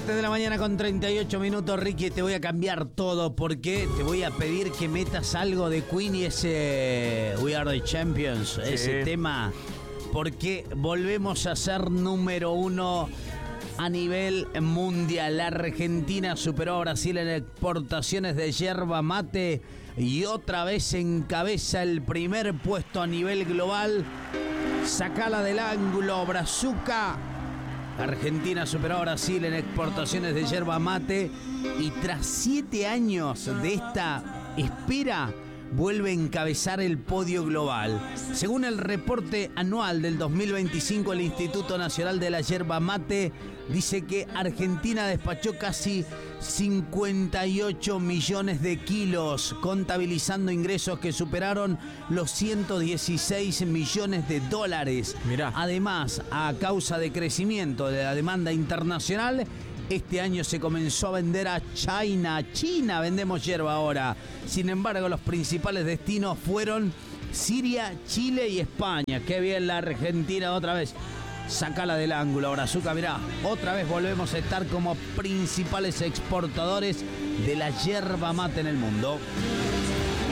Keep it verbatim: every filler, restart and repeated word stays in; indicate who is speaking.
Speaker 1: siete de la mañana con treinta y ocho minutos, Ricky, te voy a cambiar todo porque te voy a pedir que metas algo de Queen y ese We Are the Champions, sí. Ese tema, porque volvemos a ser número uno a nivel mundial. La Argentina superó a Brasil en exportaciones de yerba mate y otra vez encabeza el primer puesto a nivel global. Sacala del ángulo, Brazuca. Argentina superó a Brasil en exportaciones de yerba mate y tras siete años de esta espera vuelve a encabezar el podio global. Según el reporte anual del dos mil veinticinco, el Instituto Nacional de la Yerba Mate dice que Argentina despachó casi cincuenta y ocho millones de kilos, contabilizando ingresos que superaron los ciento dieciséis millones de dólares. Mirá. Además, a causa de crecimiento de la demanda internacional, este año se comenzó a vender a China. China vendemos yerba ahora. Sin embargo, los principales destinos fueron Siria, Chile y España. Qué bien la Argentina otra vez. Sácala del ángulo, Brazuca, mirá. Otra vez volvemos a estar como principales exportadores de la yerba mate en el mundo.